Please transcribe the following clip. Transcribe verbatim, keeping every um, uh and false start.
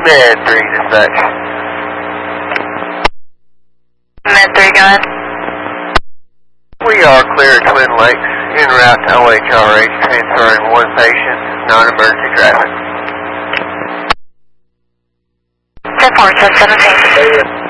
Med three dispatch. Med three, go ahead. We are clear at Twin Lakes, en route to O H R H, transferring one patient, non-emergency traffic. ten four, seven seventeen.